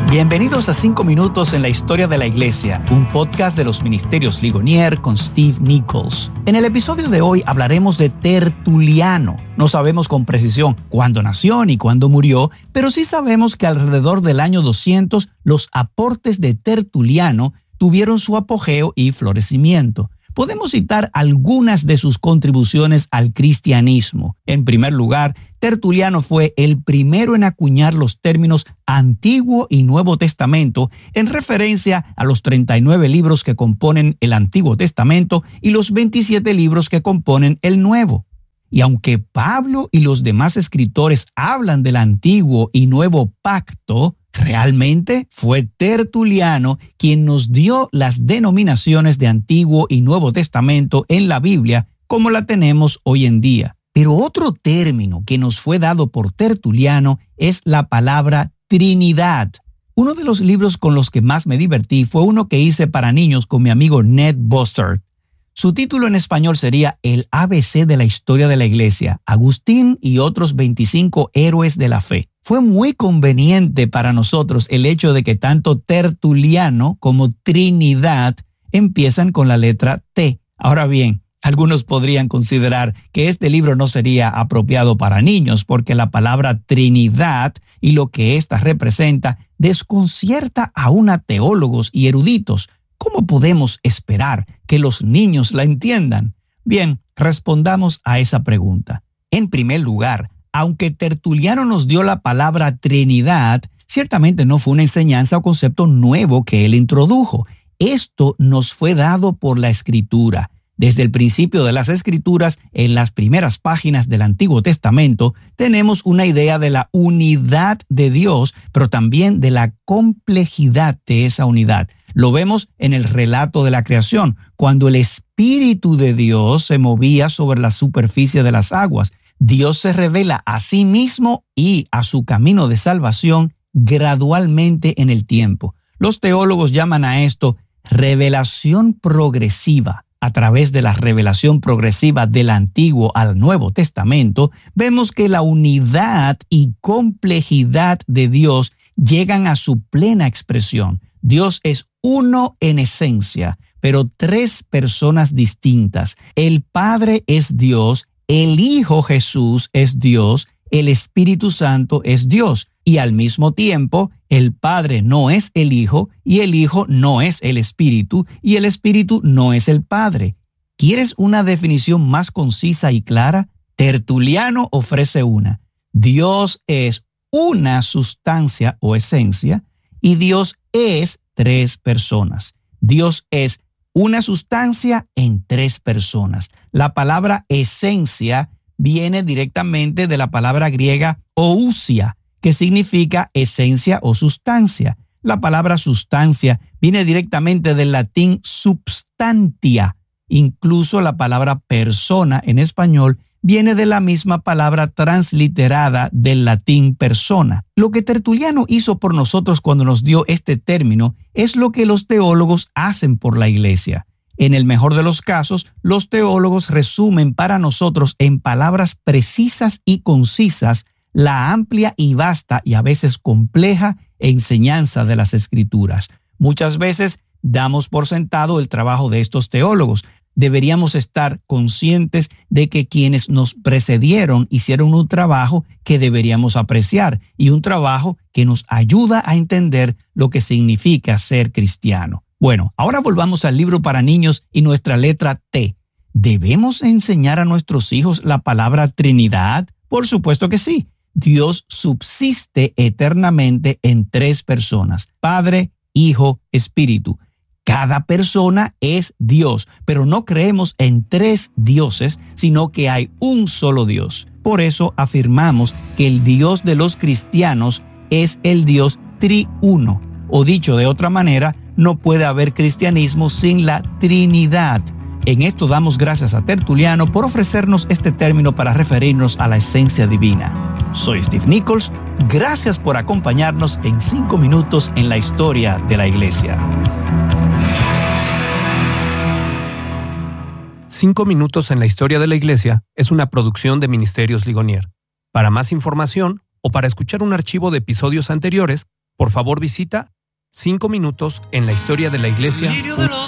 Bienvenidos a 5 minutos en la historia de la iglesia, un podcast de los ministerios Ligonier con Steve Nichols. En el episodio de hoy hablaremos de Tertuliano. No sabemos con precisión cuándo nació ni cuándo murió, pero sí sabemos que alrededor del año 200 los aportes de Tertuliano tuvieron su apogeo y florecimiento. Podemos citar algunas de sus contribuciones al cristianismo. En primer lugar, Tertuliano fue el primero en acuñar los términos Antiguo y Nuevo Testamento en referencia a los 39 libros que componen el Antiguo Testamento y los 27 libros que componen el Nuevo. Y aunque Pablo y los demás escritores hablan del Antiguo y Nuevo Pacto, realmente fue Tertuliano quien nos dio las denominaciones de Antiguo y Nuevo Testamento en la Biblia como la tenemos hoy en día. Pero otro término que nos fue dado por Tertuliano es la palabra Trinidad. Uno de los libros con los que más me divertí fue uno que hice para niños con mi amigo Ned Bossert. Su título en español sería El ABC de la historia de la iglesia, Agustín y otros 25 héroes de la fe. Fue muy conveniente para nosotros el hecho de que tanto Tertuliano como Trinidad empiezan con la letra T. Ahora bien, algunos podrían considerar que este libro no sería apropiado para niños porque la palabra Trinidad y lo que ésta representa desconcierta aún a teólogos y eruditos. ¿Cómo podemos esperar que los niños la entiendan? Bien, respondamos a esa pregunta. En primer lugar, aunque Tertuliano nos dio la palabra Trinidad, ciertamente no fue una enseñanza o concepto nuevo que él introdujo. Esto nos fue dado por la Escritura. Desde el principio de las Escrituras, en las primeras páginas del Antiguo Testamento, tenemos una idea de la unidad de Dios, pero también de la complejidad de esa unidad. Lo vemos en el relato de la creación, cuando el Espíritu de Dios se movía sobre la superficie de las aguas. Dios se revela a sí mismo y a su camino de salvación gradualmente en el tiempo. Los teólogos llaman a esto revelación progresiva. A través de la revelación progresiva del Antiguo al Nuevo Testamento, vemos que la unidad y complejidad de Dios llegan a su plena expresión. Dios es uno en esencia, pero tres personas distintas. El Padre es Dios, el Hijo Jesús es Dios, el Espíritu Santo es Dios. Y al mismo tiempo, el Padre no es el Hijo, y el Hijo no es el Espíritu, y el Espíritu no es el Padre. ¿Quieres una definición más concisa y clara? Tertuliano ofrece una. Dios es una sustancia o esencia, y Dios es tres personas. Dios es una sustancia en tres personas. La palabra esencia viene directamente de la palabra griega ousia, que significa esencia o sustancia. La palabra sustancia viene directamente del latín substantia. Incluso la palabra persona en español viene de la misma palabra transliterada del latín persona. Lo que Tertuliano hizo por nosotros cuando nos dio este término es lo que los teólogos hacen por la iglesia. En el mejor de los casos, los teólogos resumen para nosotros en palabras precisas y concisas la amplia y vasta y a veces compleja enseñanza de las Escrituras. Muchas veces damos por sentado el trabajo de estos teólogos. Deberíamos estar conscientes de que quienes nos precedieron hicieron un trabajo que deberíamos apreciar y un trabajo que nos ayuda a entender lo que significa ser cristiano. Bueno, ahora volvamos al libro para niños y nuestra letra T. ¿Debemos enseñar a nuestros hijos la palabra Trinidad? Por supuesto que sí. Dios subsiste eternamente en tres personas: Padre, Hijo, Espíritu. Cada persona es Dios, pero no creemos en tres dioses, sino que hay un solo Dios. Por eso afirmamos que el Dios de los cristianos es el Dios triuno. O dicho de otra manera, no puede haber cristianismo sin la Trinidad. En esto damos gracias a Tertuliano por ofrecernos este término para referirnos a la esencia divina. Soy Steve Nichols. Gracias por acompañarnos en 5 minutos en la historia de la iglesia. 5 minutos en la historia de la iglesia es una producción de Ministerios Ligonier. Para más información o para escuchar un archivo de episodios anteriores, Por favor, visita 5 minutos en la historia de la iglesia.